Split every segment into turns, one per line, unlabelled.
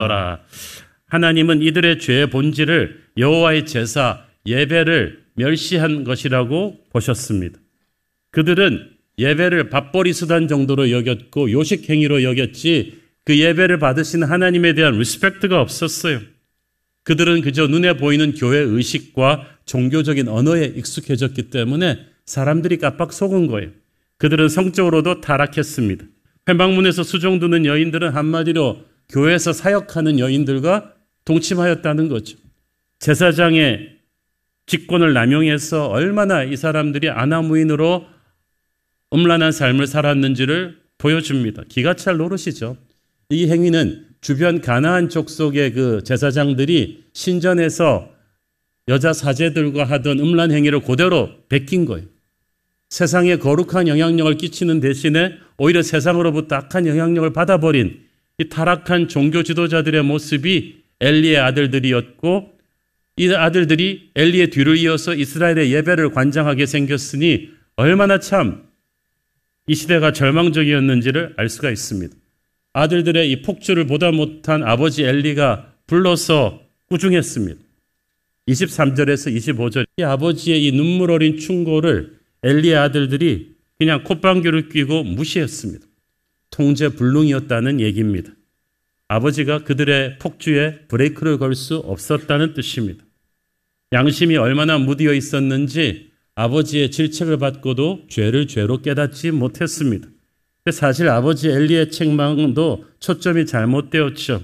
하더라. 하나님은 이들의 죄의 본질을 여호와의 제사, 예배를 멸시한 것이라고 보셨습니다. 그들은 예배를 밥벌이 수단 정도로 여겼고 요식 행위로 여겼지 그 예배를 받으신 하나님에 대한 리스펙트가 없었어요. 그들은 그저 눈에 보이는 교회 의식과 종교적인 언어에 익숙해졌기 때문에 사람들이 깜빡 속은 거예요. 그들은 성적으로도 타락했습니다. 회막문에서 수종 두는 여인들은 한마디로 교회에서 사역하는 여인들과 동침하였다는 거죠. 제사장의 직권을 남용해서 얼마나 이 사람들이 아나무인으로 음란한 삶을 살았는지를 보여줍니다. 기가 찰 노릇이죠. 이 행위는 주변 가나안 족속의 그 제사장들이 신전에서 여자 사제들과 하던 음란 행위를 그대로 베낀 거예요. 세상에 거룩한 영향력을 끼치는 대신에 오히려 세상으로부터 악한 영향력을 받아버린 이 타락한 종교 지도자들의 모습이 엘리의 아들들이었고, 이 아들들이 엘리의 뒤를 이어서 이스라엘의 예배를 관장하게 생겼으니 얼마나 참 이 시대가 절망적이었는지를 알 수가 있습니다. 아들들의 이 폭주를 보다 못한 아버지 엘리가 불러서 꾸중했습니다. 23절에서 25절, 이 아버지의 이 눈물 어린 충고를 엘리의 아들들이 그냥 콧방귀를 뀌고 무시했습니다. 통제불능이었다는 얘기입니다. 아버지가 그들의 폭주에 브레이크를 걸 수 없었다는 뜻입니다. 양심이 얼마나 무디어 있었는지 아버지의 질책을 받고도 죄를 죄로 깨닫지 못했습니다. 사실 아버지 엘리의 책망도 초점이 잘못되었죠.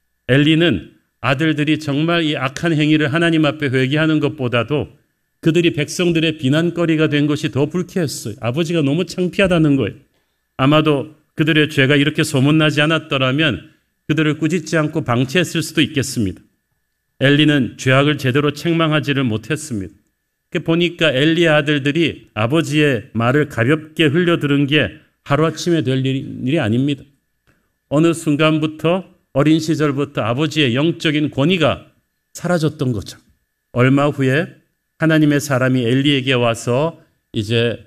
엘리는 아들들이 정말 이 악한 행위를 하나님 앞에 회개하는 것보다도 그들이 백성들의 비난거리가 된 것이 더 불쾌했어요. 아버지가 너무 창피하다는 거예요. 아마도 그들의 죄가 이렇게 소문나지 않았더라면 그들을 꾸짖지 않고 방치했을 수도 있겠습니다. 엘리는 죄악을 제대로 책망하지를 못했습니다. 보니까 엘리의 아들들이 아버지의 말을 가볍게 흘려들은 게 하루아침에 될 일이 아닙니다. 어느 순간부터 어린 시절부터 아버지의 영적인 권위가 사라졌던 거죠. 얼마 후에 하나님의 사람이 엘리에게 와서 이제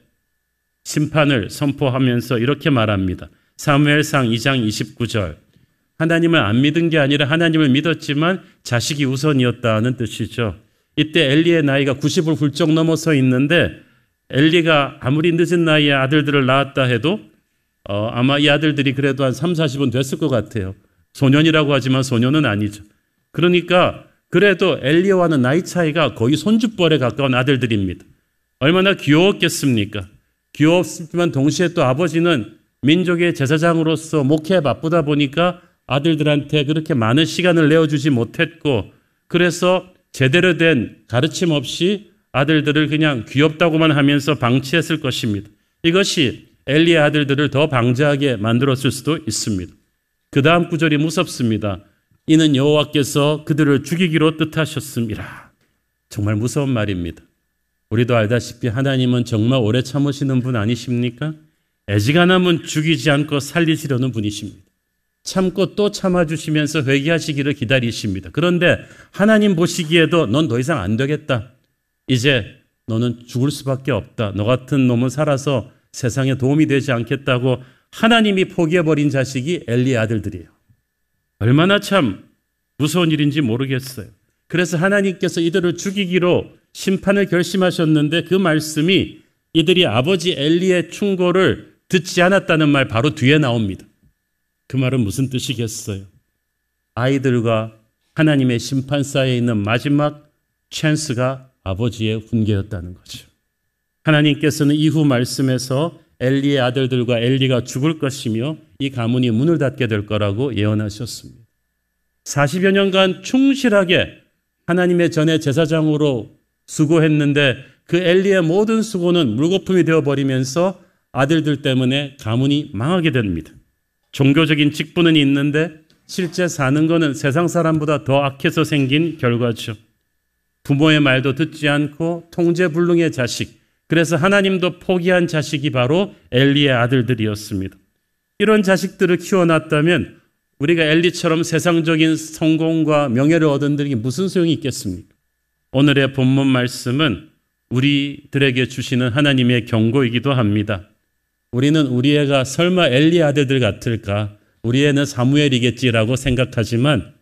심판을 선포하면서 이렇게 말합니다. 사무엘상 2장 29절. 하나님을 안 믿은 게 아니라 하나님을 믿었지만 자식이 우선이었다는 뜻이죠. 이때 엘리의 나이가 90을 훌쩍 넘어서 있는데 엘리가 아무리 늦은 나이에 아들들을 낳았다 해도 아마 이 아들들이 그래도 한 3, 40은 됐을 것 같아요. 소년이라고 하지만 소년은 아니죠. 그러니까 그래도 엘리와는 나이 차이가 거의 손주뻘에 가까운 아들들입니다. 얼마나 귀여웠겠습니까? 귀여웠지만 동시에 또 아버지는 민족의 제사장으로서 목회에 바쁘다 보니까 아들들한테 그렇게 많은 시간을 내어주지 못했고, 그래서 제대로 된 가르침 없이 아들들을 그냥 귀엽다고만 하면서 방치했을 것입니다. 이것이 엘리의 아들들을 더 방자하게 만들었을 수도 있습니다. 그 다음 구절이 무섭습니다. 이는 여호와께서 그들을 죽이기로 뜻하셨습니다. 정말 무서운 말입니다. 우리도 알다시피 하나님은 정말 오래 참으시는 분 아니십니까? 애지간하면 죽이지 않고 살리시려는 분이십니다. 참고 또 참아주시면서 회개하시기를 기다리십니다. 그런데 하나님 보시기에도 넌 더 이상 안 되겠다. 이제 너는 죽을 수밖에 없다. 너 같은 놈은 살아서 세상에 도움이 되지 않겠다고 하나님이 포기해버린 자식이 엘리의 아들들이에요. 얼마나 참 무서운 일인지 모르겠어요. 그래서 하나님께서 이들을 죽이기로 심판을 결심하셨는데 그 말씀이 이들이 아버지 엘리의 충고를 듣지 않았다는 말 바로 뒤에 나옵니다. 그 말은 무슨 뜻이겠어요? 아이들과 하나님의 심판사에 있는 마지막 찬스가 아버지의 훈계였다는 거죠. 하나님께서는 이후 말씀에서 엘리의 아들들과 엘리가 죽을 것이며 이 가문이 문을 닫게 될 거라고 예언하셨습니다. 40여 년간 충실하게 하나님의 전에 제사장으로 수고했는데 그 엘리의 모든 수고는 물거품이 되어버리면서 아들들 때문에 가문이 망하게 됩니다. 종교적인 직분은 있는데 실제 사는 거는 세상 사람보다 더 악해서 생긴 결과죠. 부모의 말도 듣지 않고 통제불능의 자식, 그래서 하나님도 포기한 자식이 바로 엘리의 아들들이었습니다. 이런 자식들을 키워놨다면 우리가 엘리처럼 세상적인 성공과 명예를 얻은 들이 무슨 소용이 있겠습니까? 오늘의 본문 말씀은 우리들에게 주시는 하나님의 경고이기도 합니다. 우리는 우리 애가 설마 엘리의 아들들 같을까? 우리 애는 사무엘이겠지라고 생각하지만